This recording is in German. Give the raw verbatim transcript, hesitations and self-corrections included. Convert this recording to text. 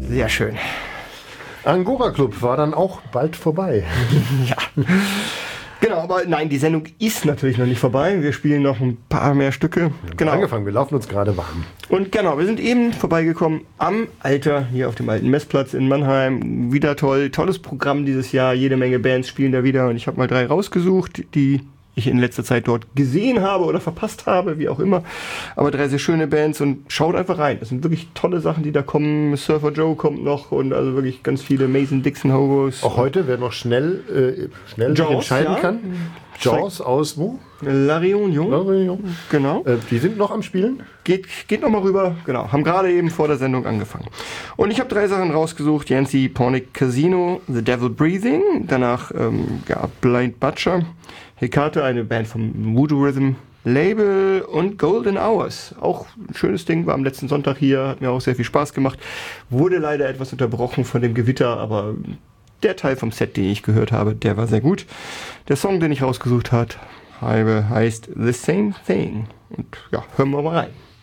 Sehr schön. Angora Club war dann auch bald vorbei. Ja. Genau, aber nein, die Sendung ist natürlich noch nicht vorbei. Wir spielen noch ein paar mehr Stücke. Wir haben genau. angefangen, wir laufen uns gerade warm. Und genau, wir sind eben vorbeigekommen am Alter, hier auf dem alten Messplatz in Mannheim. Wieder toll, tolles Programm dieses Jahr. Jede Menge Bands spielen da wieder. Und ich habe mal drei rausgesucht, die ich in letzter Zeit dort gesehen habe oder verpasst habe, wie auch immer. Aber drei sehr schöne Bands und schaut einfach rein. Das sind wirklich tolle Sachen, die da kommen. Surfer Joe kommt noch und also wirklich ganz viele Mason Dixon Hobos. Auch heute, wer noch schnell, äh, schnell sich Jaws, entscheiden ja. kann. Jaws aus wo? La Réunion. La Réunion. Genau. Äh, die sind noch am Spielen? Geht, geht noch mal rüber. Genau. Haben gerade eben vor der Sendung angefangen. Und ich habe drei Sachen rausgesucht. Yancy Pornic Casino, The Devil Breathing. Danach ähm, ja, Blind Butcher. Hekate, eine Band vom Voodoo Rhythm Label und Golden Hours. Auch ein schönes Ding, war am letzten Sonntag hier, hat mir auch sehr viel Spaß gemacht. Wurde leider etwas unterbrochen von dem Gewitter, aber der Teil vom Set, den ich gehört habe, der war sehr gut. Der Song, den ich rausgesucht habe, heißt The Same Thing. Und ja, hören wir mal rein.